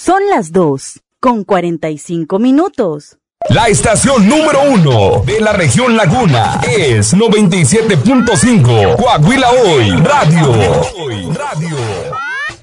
Son las 2:45. La estación número 1 de la región Laguna es 97.5 Coahuila Hoy Radio.